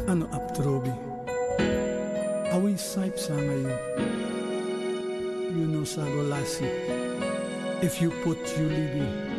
Ano aptrobi? Awi saip sa ngayon. You know sagolasi. If you put you libi.